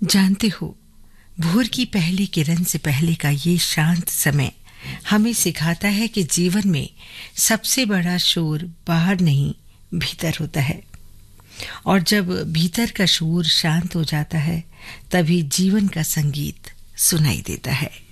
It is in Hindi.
जानते हो, भोर की पहली किरण से पहले का ये शांत समय हमें सिखाता है कि जीवन में सबसे बड़ा शोर बाहर नहीं, भीतर होता है। और जब भीतर का शोर शांत हो जाता है, तभी जीवन का संगीत सुनाई देता है।